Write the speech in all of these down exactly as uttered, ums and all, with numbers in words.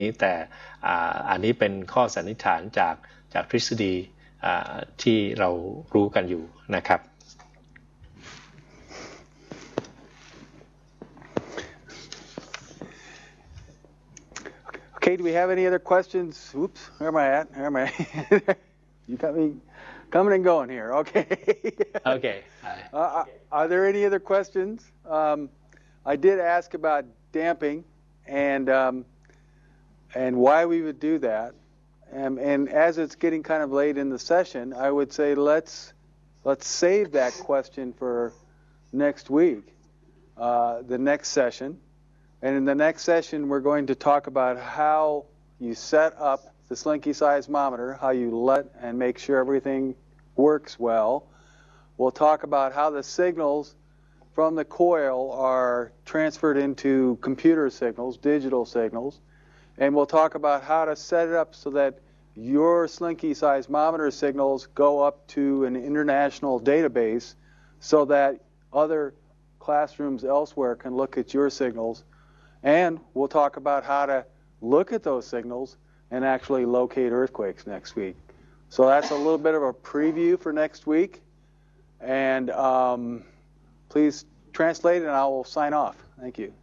นี้แต่อันนี้เป็นข้อสันนิษฐานจากจากทฤษฎีที่เรารู้กันอยู่นะครับ Okay, do we have any other questions? Oops, where am I at? Where am I? You got me coming and going here. Okay. Okay. Uh, are there any other questions? Um, I did ask about damping and um, and why we would do that. And, and as it's getting kind of late in the session, I would say let's let's save that question for next week, uh, the next session. And in the next session, we're going to talk about how you set up the Slinky seismometer, how you let and make sure everything works well. We'll talk about how the signals from the coil are transferred into computer signals, digital signals. And we'll talk about how to set it up so that your Slinky seismometer signals go up to an international database so that other classrooms elsewhere can look at your signals. And we'll talk about how to look at those signals and actually locate earthquakes next week. So that's a little bit of a preview for next week. And um, please translate and I will sign off. Thank you.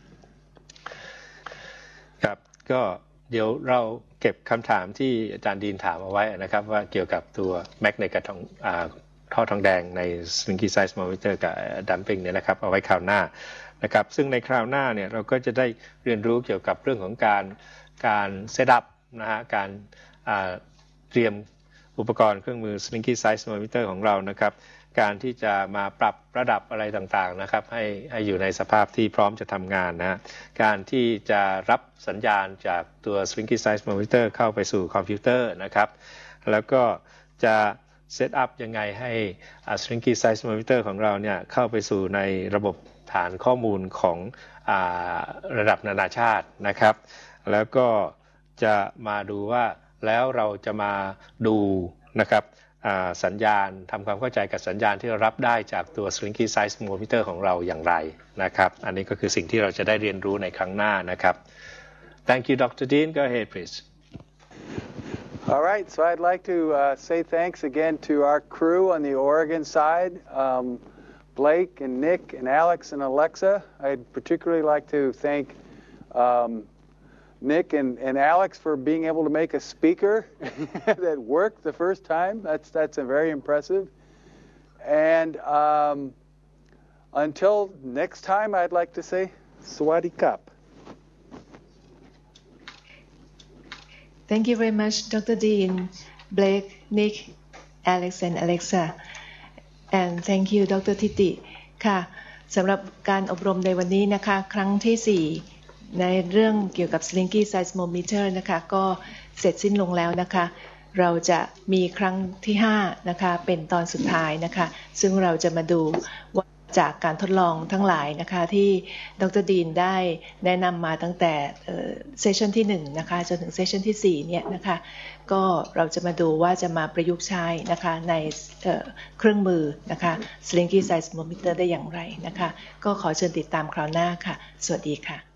ครับก็เดี๋ยวเราเก็บคำถามที่อาจารย์ดีนถามเอาไว้นะครับว่าเกี่ยวกับตัวแมกเนตกับทองท่อทองแดงใน Slinky seismometer กับ Damping เนี่ยนะครับเอาไว้คราวหน้านะครับซึ่งในคราวหน้าเนี่ยเราก็จะได้เรียนรู้เกี่ยวกับเรื่องของการการเซตอัพนะฮะการเตรียมอุปกรณ์เครื่องมือ Slinky seismometer ของเรานะครับการที่จะมาปรับระดับอะไรต่างๆนะครับให้ให้อยู่ในสภาพที่พร้อมจะทำงานนะการที่จะรับสัญญาณจากตัว Slinky seismometer เข้าไปสู่คอมพิวเตอร์นะครับแล้วก็จะเซตอัพยังไงให้ Slinky seismometer ของเราเนี่ยเข้าไปสู่ในระบบฐานข้อมูลของอ่าระดับนานาชาตินะครับแล้วก็จะมาดูว่าแล้วเราจะมาดูนะครับสัญญาณทำความเข้าใจกับสัญญาณที่เรารับได้จากตัว Slinky seismometer ของเราอย่างไรนะครับอันนี้ก็คือสิ่งที่เราจะได้เรียนรู้ในครั้งหน้านะครับ Thank you, Doctor Dean. Go ahead, please. All right, so I'd like to uh, say thanks again to our crew on the Oregon side, um, Blake and Nick and Alex and Alexa. I'd particularly like to thank um, Nick and, and Alex for being able to make a speaker that worked the first time. That's that's a very impressive. And um, until next time, I'd like to say Sawadi Kap. Thank you very much, Doctor Dean, Blake, Nick, Alex, and Alexa. And thank you, Doctor Titi. ค่ะสำหรับการอบรมในวันนี้นะคะครั้งที่สี่ในเรื่องเกี่ยวกับ Slinky seismometer นะคะก็เสร็จสิ้นลงแล้วนะคะเราจะมีครั้งที่ห้านะคะเป็นตอนสุดท้ายนะคะซึ่งเราจะมาดูว่าจากการทดลองทั้งหลายนะคะที่ดร.ดีนได้แนะนำมาตั้งแต่เซสชันที่หนึ่งนะคะจนถึงเซสชันที่สี่เนี่ยนะคะก็เราจะมาดูว่าจะมาประยุกต์ใช้นะคะในเครื่องมือนะคะ Slinky seismometer ได้อย่างไรนะคะก็ขอเชิญติดตามคราวหน้าค่ะสวัสดีค่ะ